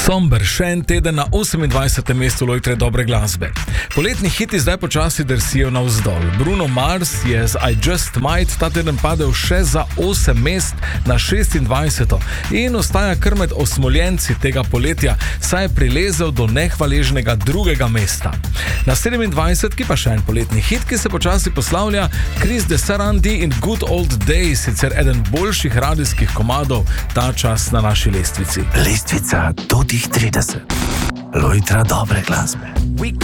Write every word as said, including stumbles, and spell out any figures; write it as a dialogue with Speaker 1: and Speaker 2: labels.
Speaker 1: Somber, še en teden na osemindvajsetem mestu lojtre dobre glasbe. Poletni hiti zdaj počasi drsijo navzdol. Bruno Mars je z I Just Might ta teden padel še za osem mest na šestindvajseto in ostaja kar med osmoljenci tega poletja, saj je prilezel do nehvaležnega drugega mesta. Na sedemindvajsetki pa še en poletni hit, ki se počasi poslavlja, Chris de Sarandi in Good Old Days, sicer eden boljših radijskih komadov ta čas na naši lestvici.
Speaker 2: Lestvica do tih trideset. Lojtra dobre glasbe.